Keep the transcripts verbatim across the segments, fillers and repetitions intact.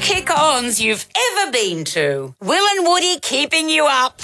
kick-ons you've ever been to. Will and Woody keeping you up.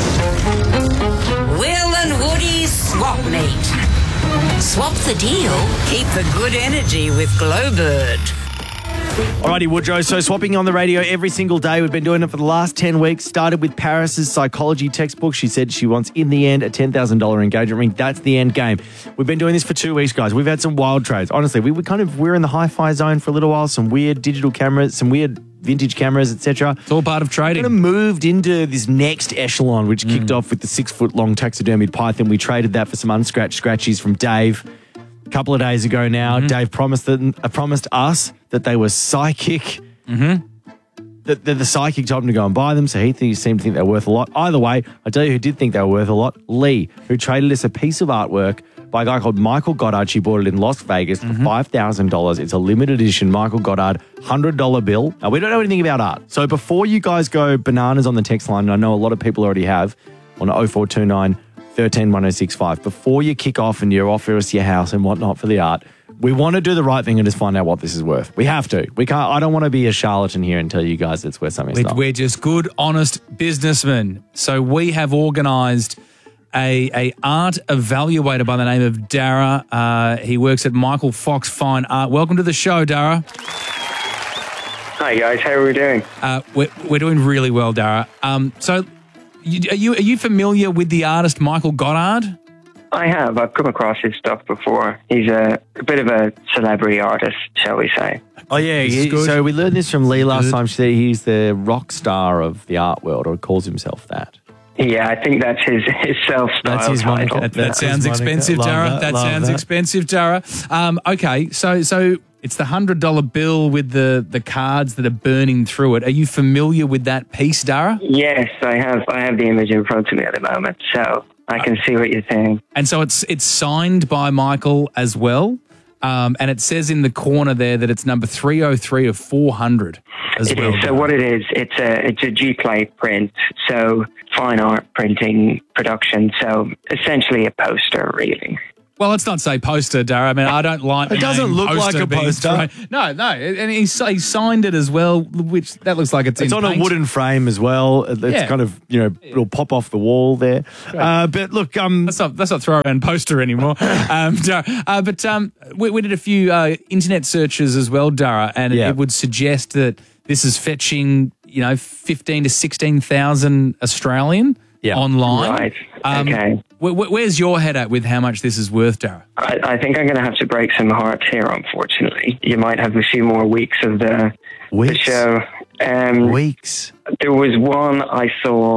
Will and Woody's Swap Meet. Swap the deal, keep the good energy with Glowbird. Alrighty, Woodrow. So swapping on the radio every single day. We've been doing it for the last ten weeks. Started with Paris's psychology textbook. She said she wants, in the end, a ten thousand dollars engagement ring. That's the end game. We've been doing this for two weeks, guys. We've had some wild trades. Honestly, we were kind of, we're in the hi-fi zone for a little while. Some weird digital cameras, some weird vintage cameras, et cetera. It's all part of trading. We kind of moved into this next echelon, which mm. kicked off with the six-foot-long taxidermied python. We traded that for some unscratched scratchies from Dave. A couple of days ago now, mm-hmm. Dave promised that, uh, promised us that they were psychic. Mm-hmm. That the, the psychic told him to go and buy them, so he, th- he seemed to think they were worth a lot. Either way, I tell you who did think they were worth a lot. Lee, who traded us a piece of artwork by a guy called Michael Goddard. She bought it in Las Vegas for mm-hmm. five thousand dollars. It's a limited edition Michael Goddard one hundred dollar bill. Now, we don't know anything about art. So before you guys go bananas on the text line, and I know a lot of people already have, on oh four two nine, one three, one oh six five, before you kick off and you offer us your house and whatnot for the art, we want to do the right thing and just find out what this is worth. We have to. We can't. I don't want to be a charlatan here and tell you guys it's worth something. We're, we're just good, honest businessmen. So we have organised a, a art evaluator by the name of Dara. Uh, he works at Michael Fox Fine Art. Welcome to the show, Dara. Hi guys, how are we doing? Uh, we're, we're doing really well, Dara. Um, so, you, are you are you familiar with the artist Michael Goddard? I have. I've come across his stuff before. He's a, a bit of a celebrity artist, shall we say. Oh, yeah. He, so we learned this from Lee last good. time. She said he's the rock star of the art world, or calls himself that. Yeah, I think that's his, his self-styled that's his title. That, that sounds expensive, Dara. That, that sounds that. expensive, Dara. Um, okay, so so it's the one hundred dollar bill with the, the cards that are burning through it. Are you familiar with that piece, Dara? Yes, I have. I have the image in front of me at the moment, so I can see what you're saying. And so it's it's signed by Michael as well. Um, and it says in the corner there that it's number three oh three of four hundred as it well. Is. So what it is, it's a it's a G-plate print, so fine art printing production, so essentially a poster, really. Well, let's not say poster, Dara. I mean, I don't like the It doesn't look like a poster. Thrown. No, no. And he, he signed it as well, which that looks like it's It's in on paint. a wooden frame as well. It's Yeah. kind of, you know, it'll pop off the wall there. Uh, but look, um, Let's not, let's not throw around poster anymore. um, Dara. Uh, but um, we, we did a few uh, internet searches as well, Dara, and Yeah. it would suggest that this is fetching, you know, fifteen to sixteen thousand Australian Yeah. online. Right, Um, okay. wh- wh- where's your head at with how much this is worth, Dara? I, I think I'm going to have to break some hearts here, unfortunately. You might have a few more weeks of the, the Weeks? show. Um, weeks. There was one I saw